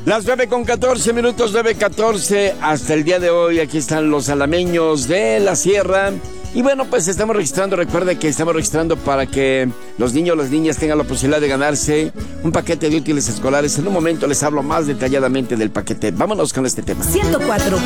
Las 9:14 9:14 hasta el día de hoy. Aquí están los alameños de la sierra. Y bueno, pues estamos registrando, recuerde que estamos registrando para que los niños o las niñas tengan la posibilidad de ganarse un paquete de útiles escolares. En un momento les hablo más detalladamente del paquete. Vámonos con este tema. 104.9